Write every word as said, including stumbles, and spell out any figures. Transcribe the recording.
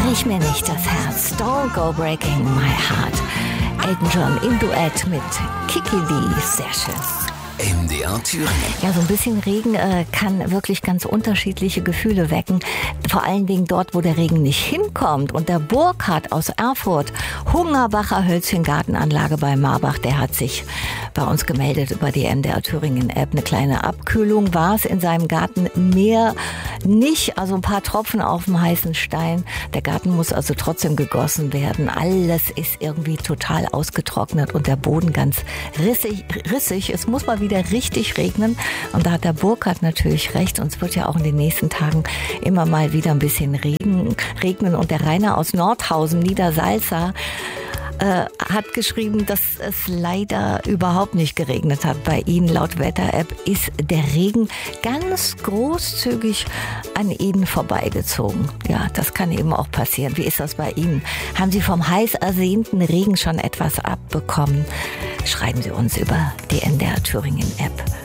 Brich mir nicht das Herz, don't go breaking my heart. Elton John im Duett mit Kiki Dee, sehr schön. M D R Thüringen. Ja, so ein bisschen Regen äh, kann wirklich ganz unterschiedliche Gefühle wecken. Vor allen Dingen dort, wo der Regen nicht hinkommt. Und der Burkhard aus Erfurt, Hungerbacher Hölzchen-Gartenanlage bei Marbach, der hat sich bei uns gemeldet über die M D R Thüringen-App. Eine kleine Abkühlung war es in seinem Garten, mehr nicht. Also ein paar Tropfen auf dem heißen Stein. Der Garten muss also trotzdem gegossen werden. Alles ist irgendwie total ausgetrocknet und der Boden ganz rissig. rissig. Es muss mal wieder richtig regnen. Und da hat der Burkhard natürlich recht. Und es wird ja auch in den nächsten Tagen immer mal wieder ein bisschen Regen, regnen. Und der Rainer aus Nordhausen, Niedersalza, äh, hat geschrieben, dass es leider überhaupt nicht geregnet hat. Bei Ihnen laut Wetter-App ist der Regen ganz großzügig an Ihnen vorbeigezogen. Ja, das kann eben auch passieren. Wie ist das bei Ihnen? Haben Sie vom heiß ersehnten Regen schon etwas abbekommen? Schreiben Sie uns über die M D R Thüringen App.